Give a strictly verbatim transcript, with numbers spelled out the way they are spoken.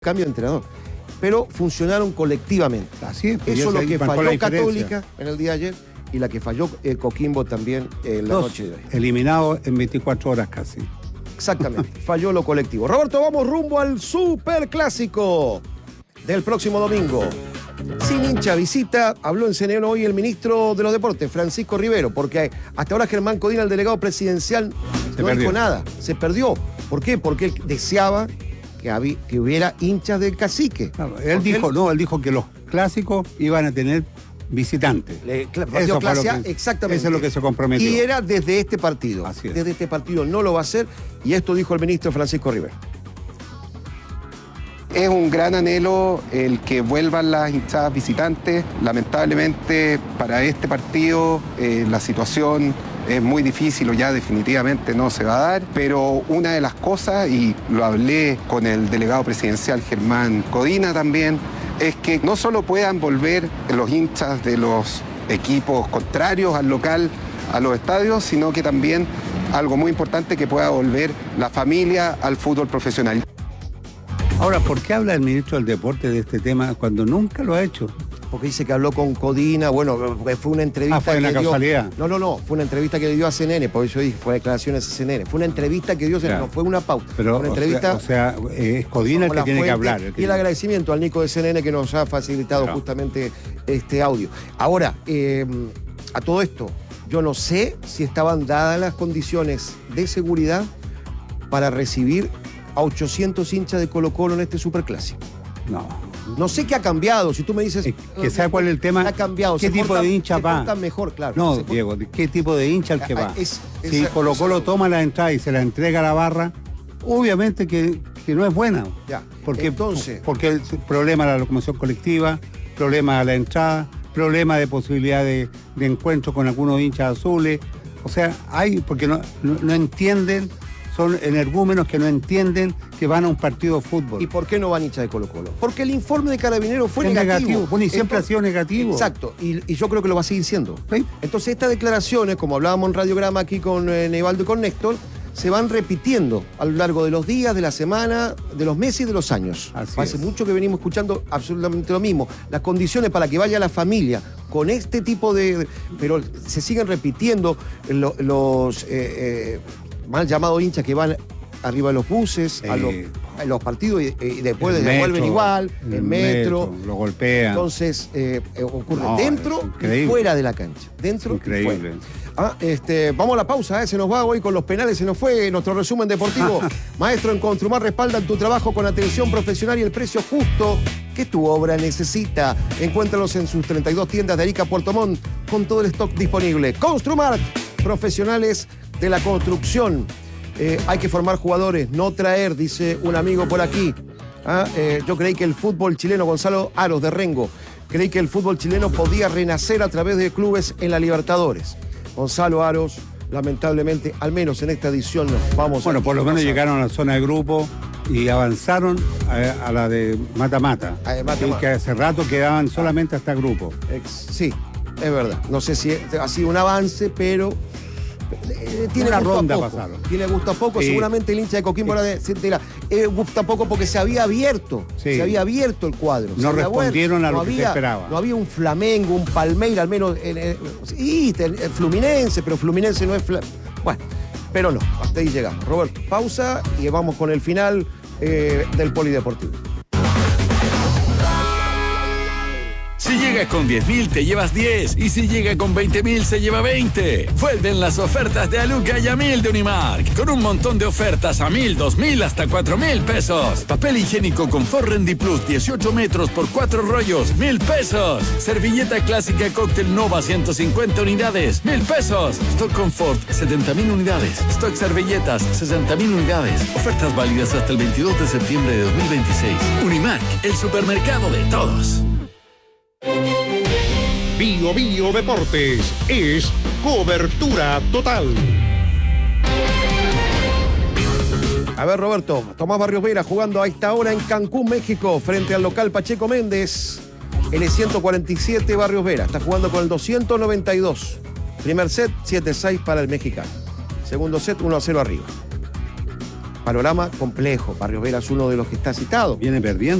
cambio de entrenador, pero funcionaron colectivamente. Así es. Eso es lo que falló Católica en el día de ayer y la que falló eh, Coquimbo también en la Dos, noche de hoy. Eliminado en veinticuatro horas casi. Exactamente, falló lo colectivo. Roberto, vamos rumbo al Superclásico del próximo domingo. Sin hincha visita, habló en C N N hoy el ministro de los Deportes, Francisco Rivero, porque hasta ahora Germán Codina, el delegado presidencial, Se no perdió. dijo nada, se perdió. ¿Por qué? Porque él deseaba que, había, que hubiera hinchas del Cacique. Claro, él Porque dijo, no, él dijo que los clásicos iban a tener visitantes. Le, cl- Eso partido fue clase lo A, que- exactamente. Eso es lo que se comprometió. Y era desde este partido. Así es. Desde este partido no lo va a hacer. Y esto dijo el ministro Francisco Rivero. Es un gran anhelo el que vuelvan las hinchadas visitantes. Lamentablemente para este partido eh, la situación es muy difícil o ya definitivamente no se va a dar, pero una de las cosas, y lo hablé con el delegado presidencial Germán Codina también, es que no solo puedan volver los hinchas de los equipos contrarios al local a los estadios, sino que también algo muy importante, que pueda volver la familia al fútbol profesional. Ahora, ¿por qué habla el ministro del Deporte de este tema cuando nunca lo ha hecho? Porque dice que habló con Codina. Bueno, fue una entrevista. Ah, fue una que dio- casualidad. No, no, no. Fue una entrevista que le dio a C N N. Por eso dije, fue declaraciones a C N N. Fue una entrevista que dio C N N. Claro. No fue una pauta. Pero, una o entrevista. sea, o sea, eh, es Codina el con que la tiene que fuente. hablar. el que- Y el agradecimiento al Nico de C N N que nos ha facilitado Claro. justamente este audio. Ahora, eh, a todo esto, yo no sé si estaban dadas las condiciones de seguridad para recibir a ochocientos hinchas de Colo-Colo en este superclásico. No. No sé qué ha cambiado. Si tú me dices. Eh, que sabe cuál es el tema. Ha cambiado. ¿Qué Se tipo portan- de hincha se va? portan mejor, claro. No, Se por- Diego, ¿de ¿qué tipo de hincha el que Ah, va? es- si esa- Colo Colo esa- toma la entrada y se la entrega a la barra, obviamente que, que no es buena. Ya. Porque, Entonces- porque el problema de la locomoción colectiva, problema de la entrada, problema de posibilidad de, de encuentro con algunos hinchas azules. O sea, hay, porque no, no, no entienden, son energúmenos que no entienden que van a un partido de fútbol. ¿Y por qué no van hinchas de Colo-Colo? Porque el informe de Carabineros fue Es negativo. negativo, bueno, y siempre Entonces- ha sido negativo. Exacto, y, y yo creo que lo va a seguir siendo. ¿Sí? Entonces estas declaraciones, como hablábamos en Radiograma aquí con eh, Nevaldo y con Néstor, se van repitiendo a lo largo de los días, de la semana, de los meses y de los años. Así Hace es. mucho que venimos escuchando absolutamente lo mismo. Las condiciones para que vaya la familia con este tipo de... Pero se siguen repitiendo lo- los eh, eh, mal llamados hinchas que van arriba de los buses, a, Eh, los, a los partidos y, y después El devuelven metro, igual, el en metro. Lo golpean. Entonces, eh, eh, ocurre No, dentro es y increíble. fuera de la cancha. Dentro y Increíble. fuera. Ah, este, vamos a la pausa, ¿eh? Se nos va hoy con los penales, se nos fue nuestro resumen deportivo. Maestro, en Construmar respaldan tu trabajo con atención profesional y el precio justo que tu obra necesita. Encuéntralos en sus treinta y dos tiendas de Arica, Puerto Montt, con todo el stock disponible. Construmar, profesionales de la construcción. Eh, hay que formar jugadores, no traer, dice un amigo por aquí. Ah, eh, yo creí que el fútbol chileno, Gonzalo Aros de Rengo, creí que el fútbol chileno podía renacer a través de clubes en la Libertadores. Gonzalo Aros, lamentablemente, al menos en esta edición, nos vamos Bueno, a... por lo menos pasar. llegaron a la zona de grupo y avanzaron a, a la de mata-mata. A de mata-mata. Y que hace rato quedaban solamente hasta grupo. Ex- sí, es verdad. No sé si ha sido un avance, pero... eh, tiene Una gusto a ronda poco. pasaron. Tiene gusto a poco. Sí. Seguramente el hincha de Coquimbo ahora de- se dirá, eh, gusta poco porque se había abierto. Sí. Se había abierto el cuadro. No Se había respondieron abierto. a lo que se había- esperaba. No había un Flamengo, un Palmeira, al menos. En, en- sí, el, el Fluminense, pero Fluminense no es. Fla- bueno, pero no. Hasta ahí llegamos. Roberto, pausa y vamos con el final eh, del Polideportivo. Si llega con diez mil, te llevas diez. Y si llega con veinte mil, se lleva veinte. Vuelven las ofertas de Aluca y a mil de Unimark. Con un montón de ofertas a mil, dos mil, hasta cuatro mil pesos. Papel higiénico Confort Rendi Plus, dieciocho metros por cuatro rollos, mil pesos. Servilleta clásica Cóctel Nova, ciento cincuenta unidades, mil pesos. Stock Confort, setenta mil unidades. Stock Servilletas, sesenta mil unidades. Ofertas válidas hasta el veintidós de septiembre de dos mil veintiséis. Unimark, el supermercado de todos. Bio Bio Deportes es cobertura total. A ver, Roberto, Tomás Barrios Vera jugando a esta hora en Cancún, México, frente al local Pacheco Méndez. L ciento cuarenta y siete Barrios Vera. Está jugando con el doscientos noventa y dos. Primer set, siete seis para el mexicano. Segundo set, uno a cero arriba. panorama complejo. Barrios Vera es uno de los que está citado. Viene perdiendo.